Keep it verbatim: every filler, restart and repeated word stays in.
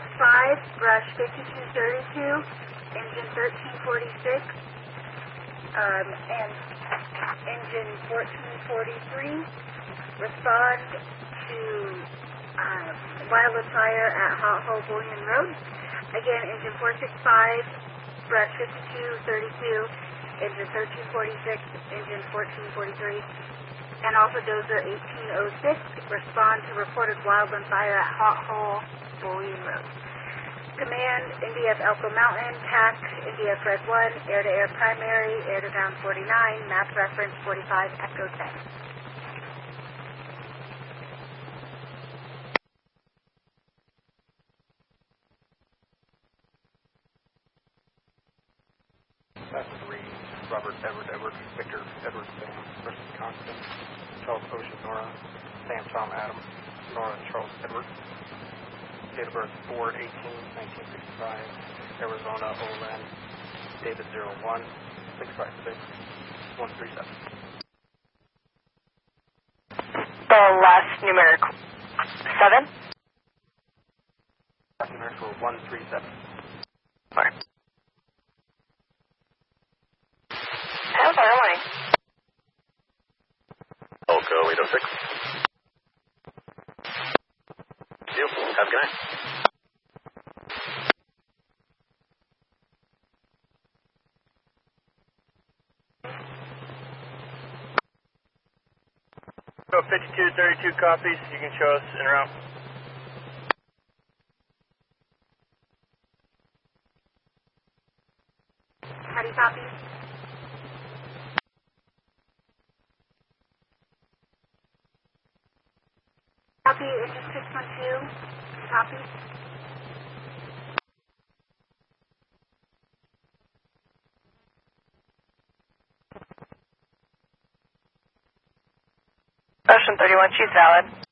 five, brush fifty-two thirty-two, engine thirteen forty-six, um, and engine fourteen forty-three. Respond to uh, Wildwood Fire at Hot Hole Bullion Road. Again, engine four sixty-five, brush fifty-two thirty-two, engine thirteen forty-six, engine fourteen forty-three, and also Dozer eighteen oh six. Respond to reported wildland fire at Hot Hole Bullion Road. Command, India Elko Mountain, T A C, India Fred one, air-to-air primary, air-to-ground forty-nine, map reference forty-five, Echo ten. That's three, Robert Edward Edward, Victor Edward Sam, Preston Constant, Charles Ocean Nora, Sam Tom Adam, Nora Charles Edward. Date of birth four eighteen nineteen sixty-five, Arizona, Olen, David zero one, six five six, one three seven. The last numeric seven? Last numeric were one three seven. Four. How's early? Elko eight oh six. You. Have a good night. So fifty-two thirty-two copies. You can show us en route. How do you copy? Copy, engine six one two. Copy. Ocean thirty-one, she's valid.